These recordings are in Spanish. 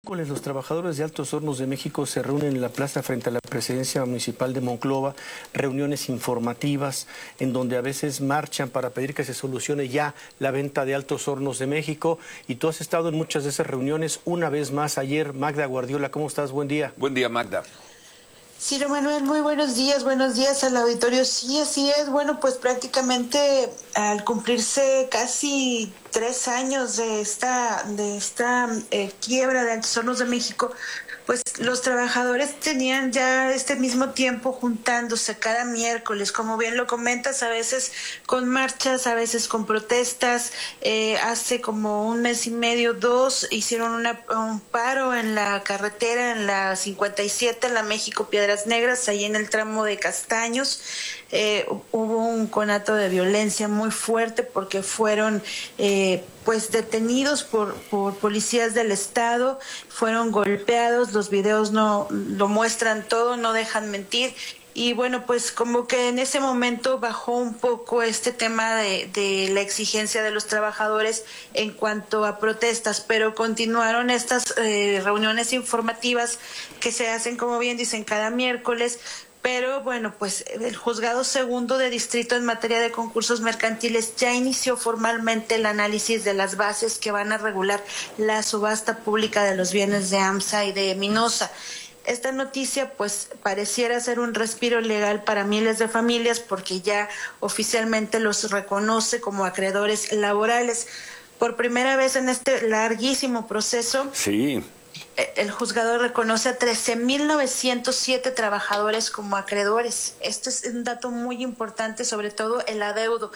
Los trabajadores de Altos Hornos de México se reúnen en la plaza frente a la presidencia municipal de Monclova, reuniones informativas en donde a veces marchan para pedir que se solucione ya la venta de Altos Hornos de México, y tú has estado en muchas de esas reuniones una vez más ayer. Magda Guardiola, ¿cómo estás? Buen día. Buen día, Magda. Ciro Manuel, muy buenos días al auditorio. Sí, así es. Bueno, pues prácticamente al cumplirse casi 3 años de esta quiebra de Altos Hornos de México, pues los trabajadores tenían ya este mismo tiempo juntándose cada miércoles, como bien lo comentas, a veces con marchas, a veces con protestas. Hace como 1 mes y medio, 2, hicieron un paro en la carretera, en la 57, en la México Piedras Negras, ahí en el tramo de Castaños. Hubo un conato de violencia muy fuerte porque fueron pues detenidos por policías del estado, fueron golpeados. Los videos no lo muestran todo, no dejan mentir. Y bueno, pues como que en ese momento bajó un poco este tema de la exigencia de los trabajadores en cuanto a protestas, pero continuaron estas reuniones informativas que se hacen, como bien dicen, cada miércoles. Pero bueno, pues el Juzgado Segundo de Distrito en materia de concursos mercantiles ya inició formalmente el análisis de las bases que van a regular la subasta pública de los bienes de AMSA y de Minosa. Esta noticia pues pareciera ser un respiro legal para miles de familias, porque ya oficialmente los reconoce como acreedores laborales. Por primera vez en este larguísimo proceso, sí, el juzgado reconoce a 13.907 trabajadores como acreedores. Esto es un dato muy importante, sobre todo el adeudo,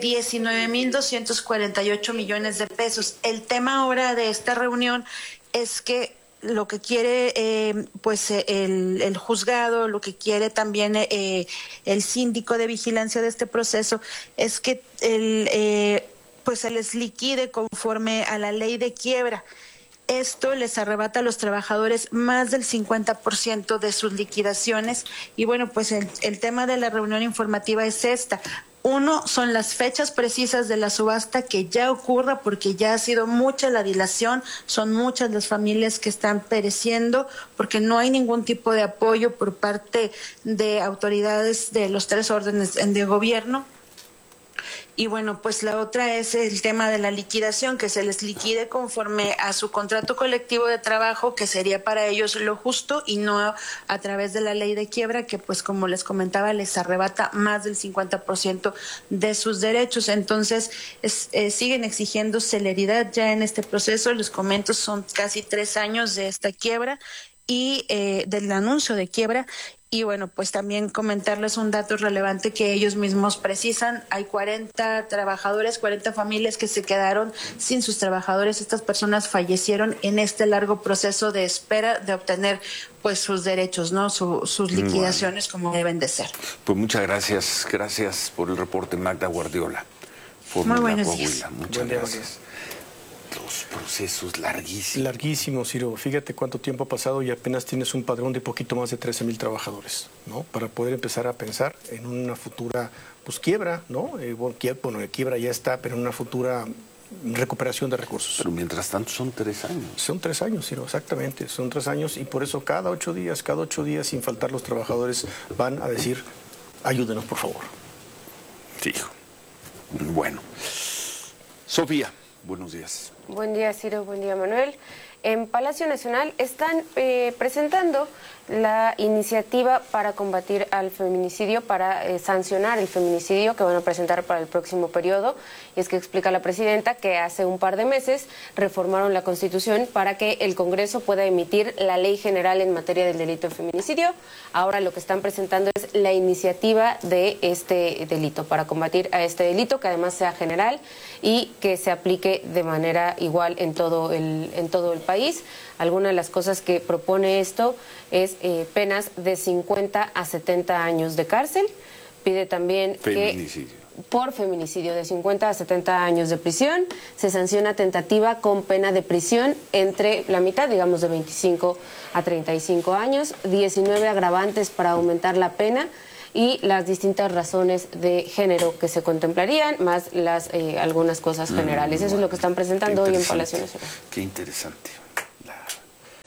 19.248 millones de pesos. El tema ahora de esta reunión es que lo que quiere el juzgado, lo que quiere también el síndico de vigilancia de este proceso, es que se les liquide conforme a la ley de quiebra. Esto les arrebata a los trabajadores más del 50% de sus liquidaciones. Y bueno, pues el tema de la reunión informativa es esta. Uno, son las fechas precisas de la subasta, que ya ocurra, porque ya ha sido mucha la dilación, son muchas las familias que están pereciendo porque no hay ningún tipo de apoyo por parte de autoridades de los 3 órdenes de gobierno. Y bueno, pues la otra es el tema de la liquidación, que se les liquide conforme a su contrato colectivo de trabajo, que sería para ellos lo justo, y no a través de la ley de quiebra, que pues como les comentaba les arrebata más del 50% de sus derechos. Entonces siguen exigiendo celeridad ya en este proceso. Les comento, son casi 3 años de esta quiebra y del anuncio de quiebra. Y bueno, pues también comentarles un dato relevante que ellos mismos precisan. Hay 40 trabajadores, 40 familias que se quedaron sin sus trabajadores. Estas personas fallecieron en este largo proceso de espera de obtener pues sus derechos, ¿no? Sus liquidaciones, como deben de ser. Pues muchas gracias. Gracias por el reporte, Magda Guardiola. Muy buenos días. Muchas gracias. Los procesos larguísimos. Larguísimos, Ciro. Fíjate cuánto tiempo ha pasado y apenas tienes un padrón de poquito más de 13,000 trabajadores, ¿no? Para poder empezar a pensar en una futura, pues, quiebra, ¿no? Quiebra ya está, pero en una futura recuperación de recursos. Pero mientras tanto son 3 años. Son 3 años, Ciro, exactamente. Son 3 años, y por eso cada 8 días, sin faltar, los trabajadores van a decir: ayúdenos, por favor. Sí, hijo. Bueno. Sofía, buenos días. Buen día, Ciro. Buen día, Manuel. En Palacio Nacional están presentando la iniciativa para combatir al feminicidio, para sancionar el feminicidio, que van a presentar para el próximo periodo. Y es que explica la presidenta que hace un par de meses reformaron la Constitución para que el Congreso pueda emitir la ley general en materia del delito de feminicidio. Ahora lo que están presentando es la iniciativa de este delito, para combatir a este delito, que además sea general y que se aplique de manera igual en todo el país. Algunas de las cosas que propone esto es penas de 50 a 70 años de cárcel. Pide también que por feminicidio de 50 a 70 años de prisión. Se sanciona tentativa con pena de prisión entre la mitad, digamos de 25 a 35 años. 19 agravantes para aumentar la pena, y las distintas razones de género que se contemplarían, más las algunas cosas generales. Eso es lo que están presentando hoy en Palacio Nacional. Qué interesante.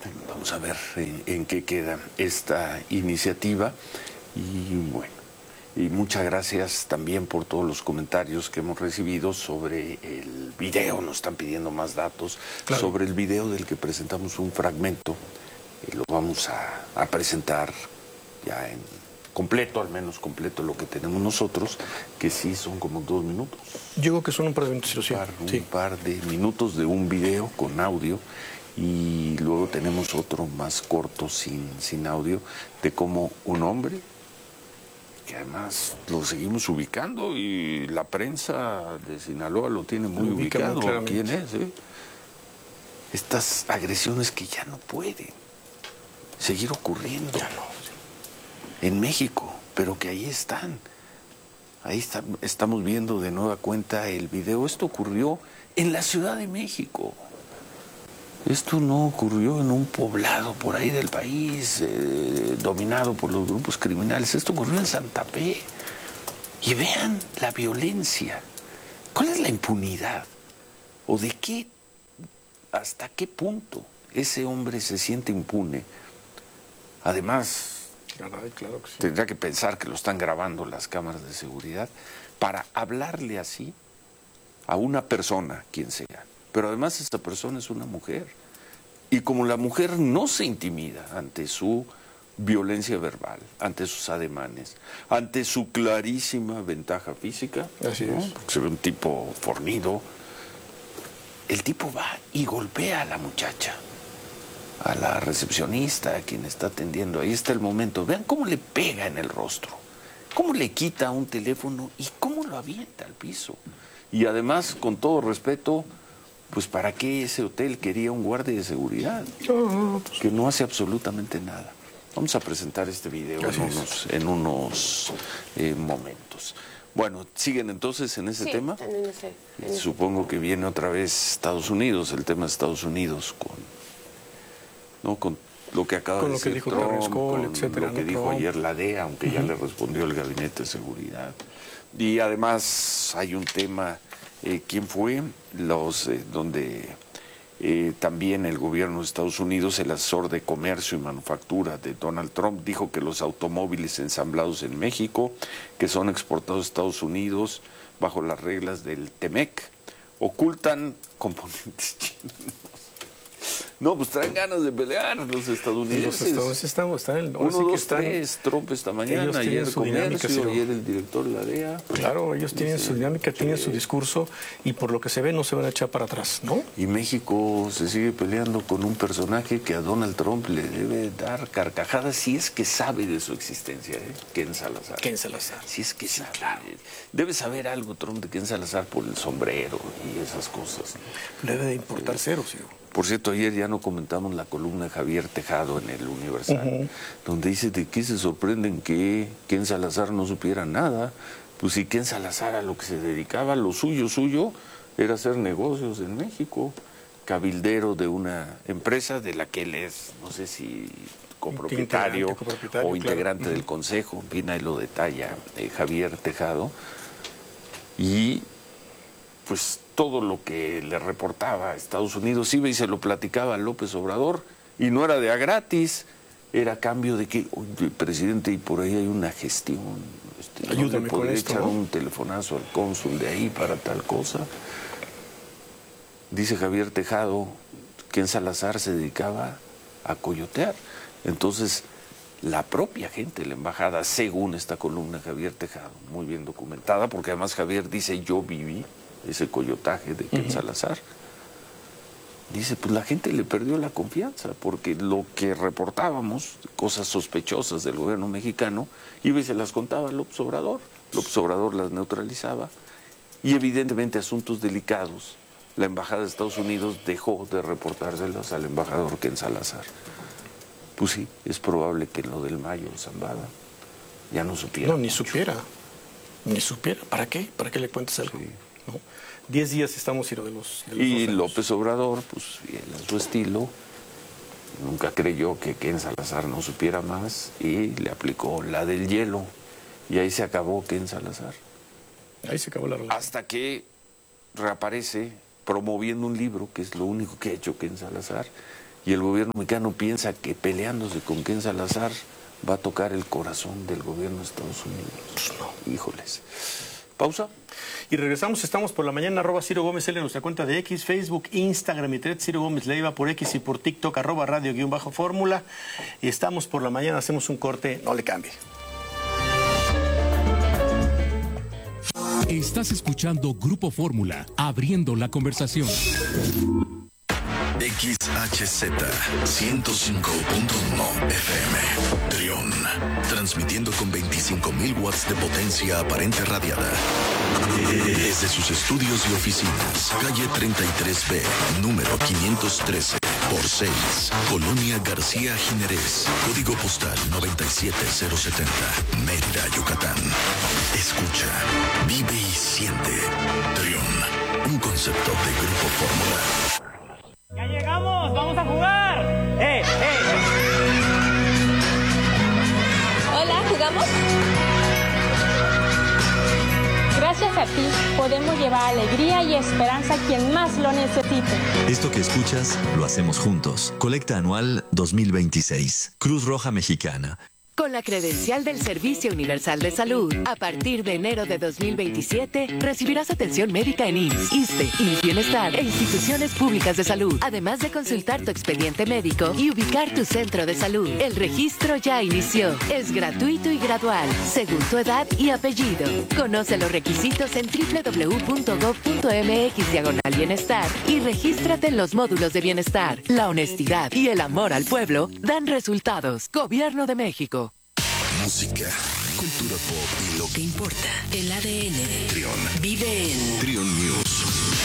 Vamos a ver en qué queda esta iniciativa. Y bueno, y muchas gracias también por todos los comentarios que hemos recibido sobre el video. Nos están pidiendo más datos sobre el video del que presentamos un fragmento. Lo vamos a presentar ya en completo, al menos completo lo que tenemos nosotros, que sí son como 2 minutos. Yo creo que son un par de minutos. Un par de minutos de un video con audio, y luego tenemos otro más corto sin audio, de cómo un hombre, que además lo seguimos ubicando y la prensa de Sinaloa lo tiene muy ubicado. ¿Quién es? Estas agresiones que ya no pueden seguir ocurriendo en México, pero que ahí están. Estamos viendo de nueva cuenta el video. Esto ocurrió en la Ciudad de México. Esto no ocurrió en un poblado por ahí del país, dominado por los grupos criminales. Esto ocurrió en Santa Fe. Y vean la violencia. ¿Cuál es la impunidad? ¿O de qué, hasta qué punto ese hombre se siente impune? Además, claro que sí, tendrá que pensar que lo están grabando las cámaras de seguridad para hablarle así a una persona, quien sea. Pero además esta persona es una mujer. Y como la mujer no se intimida ante su violencia verbal, ante sus ademanes, ante su clarísima ventaja física, así es, porque se ve un tipo fornido, el tipo va y golpea a la muchacha, a la recepcionista, a quien está atendiendo. Ahí está el momento. Vean cómo le pega en el rostro, cómo le quita un teléfono y cómo lo avienta al piso. Y además, con todo respeto, pues ¿para qué ese hotel quería un guardia de seguridad que no hace absolutamente nada? Vamos a presentar este video en unos momentos. Bueno, ¿siguen entonces en ese tema? Supongo que viene otra vez Estados Unidos, el tema de Estados Unidos con lo que acaba de decir dijo Trump, con etcétera, lo que dijo ayer la DEA, aunque ya le respondió el Gabinete de Seguridad. Y además hay un tema... ¿quién fue? Donde también el gobierno de Estados Unidos, el asesor de comercio y manufactura de Donald Trump, dijo que los automóviles ensamblados en México, que son exportados a Estados Unidos bajo las reglas del TEMEC, ocultan componentes chinos. No, pues traen ganas de pelear los estadounidenses. Los estadounidenses están en el... 1, 2, 3, Trump esta mañana, ayer comercio, ayer el director de la DEA. Claro, ellos tienen su dinámica, tienen su discurso, y por lo que se ve no se van a echar para atrás, ¿no? Y México se sigue peleando con un personaje que a Donald Trump le debe dar carcajadas si es que sabe de su existencia, Ken Salazar. Ken Salazar. Si es que sabe. Claro. Debe saber algo Trump de Ken Salazar por el sombrero y esas cosas. Le debe de importar cero, sí. Por cierto, ayer ya no comentamos la columna de Javier Tejado en el Universal, donde dice de qué se sorprenden que Ken Salazar no supiera nada. Pues si Ken Salazar a lo que se dedicaba, lo suyo, era hacer negocios en México, cabildero de una empresa de la que él es, no sé si copropietario o integrante del consejo, en fin, ahí lo detalla Javier Tejado. Y pues todo lo que le reportaba a Estados Unidos iba y se lo platicaba a López Obrador, y no era de a gratis, era a cambio de que, oye, presidente, y por ahí hay una gestión, ayúdame con esto, echar ¿no? un telefonazo al cónsul de ahí para tal cosa. Dice Javier Tejado que en Salazar se dedicaba a coyotear. Entonces, la propia gente de la embajada, según esta columna Javier Tejado, muy bien documentada, porque además Javier dice, yo viví ese coyotaje de Ken Salazar. Dice, pues la gente le perdió la confianza, porque lo que reportábamos, cosas sospechosas del gobierno mexicano, iba y se las contaba a López Obrador. López Obrador las neutralizaba, y evidentemente asuntos delicados, la embajada de Estados Unidos dejó de reportárselos al embajador Ken Salazar. Pues sí, es probable que en lo del Mayo Zambada ya no supiera. No, ni supiera. ¿Para qué? ¿Para qué le cuentes algo? Sí. ¿No? 10 días estamos, Ciro, de los y 2 años. López Obrador, pues bien, a su estilo, nunca creyó que Ken Salazar no supiera más y le aplicó la del hielo. Y ahí se acabó Ken Salazar. Ahí se acabó la relación. Hasta que reaparece promoviendo un libro, que es lo único que ha hecho Ken Salazar, Y el gobierno mexicano piensa que peleándose con Ken Salazar va a tocar el corazón del gobierno de Estados Unidos. Pues no, híjoles. Pausa. Y regresamos, estamos por la mañana, @Ciro Gómez L en nuestra cuenta de X, Facebook, Instagram y Threads, Ciro Gómez Leiva por X y por TikTok, @radio_fórmula. Y estamos por la mañana, hacemos un corte, no le cambie. Estás escuchando Grupo Fórmula, abriendo la conversación. XHZ 105.1 FM Trión, transmitiendo con 25.000 watts de potencia aparente radiada desde sus estudios y oficinas, calle 33B, número 513 por 6, Colonia García Jiménez, código postal 97070, Mérida, Yucatán. Escucha, vive y siente. Trión, un concepto de Grupo Fórmula. ¡Ya llegamos! ¡Vamos a jugar! Hola, ¿jugamos? Gracias a ti podemos llevar alegría y esperanza a quien más lo necesite. Esto que escuchas lo hacemos juntos. Colecta anual 2026. Cruz Roja Mexicana. Con la credencial del Servicio Universal de Salud, a partir de enero de 2027, recibirás atención médica en IMSS, ISSSTE, IMSS Bienestar e instituciones públicas de salud, además de consultar tu expediente médico y ubicar tu centro de salud. El registro ya inició. Es gratuito y gradual, según tu edad y apellido. Conoce los requisitos en www.gov.mx/bienestar y regístrate en los módulos de bienestar. La honestidad y el amor al pueblo dan resultados. Gobierno de México. Música, cultura pop y lo que importa. El ADN de Trión. vive en Trión News.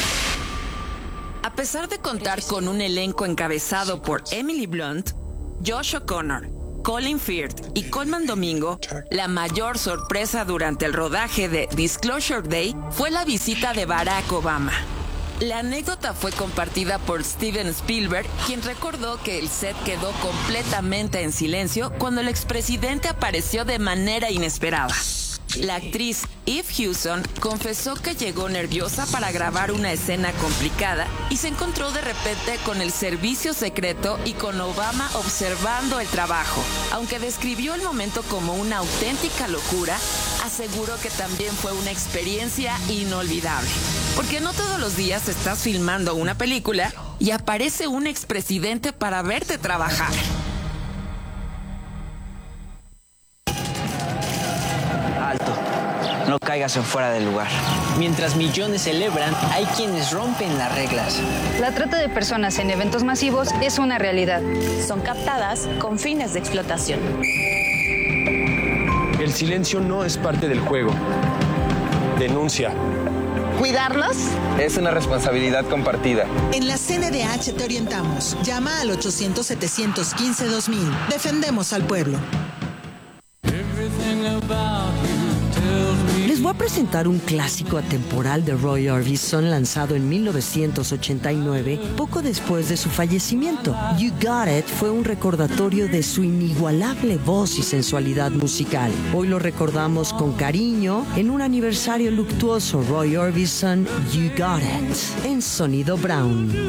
A pesar de contar con un elenco encabezado por Emily Blunt, Josh O'Connor, Colin Firth y Colman Domingo, la mayor sorpresa durante el rodaje de Disclosure Day fue la visita de Barack Obama. La anécdota fue compartida por Steven Spielberg, quien recordó que el set quedó completamente en silencio cuando el expresidente apareció de manera inesperada. La actriz Eve Hewson confesó que llegó nerviosa para grabar una escena complicada y se encontró de repente con el servicio secreto y con Obama observando el trabajo. Aunque describió el momento como una auténtica locura, aseguró que también fue una experiencia inolvidable. Porque no todos los días estás filmando una película y aparece un expresidente para verte trabajar. Alto, no caigas en fuera del lugar. Mientras millones celebran, hay quienes rompen las reglas. La trata de personas en eventos masivos es una realidad. Son captadas con fines de explotación. El silencio no es parte del juego. Denuncia. ¿Cuidarlos? Es una responsabilidad compartida. En la CNDH te orientamos. Llama al 800-715-2000. Defendemos al pueblo. Les voy a presentar un clásico atemporal de Roy Orbison lanzado en 1989, poco después de su fallecimiento. You Got It fue un recordatorio de su inigualable voz y sensualidad musical. Hoy lo recordamos con cariño en un aniversario luctuoso. Roy Orbison, You Got It, en Sonido Brown.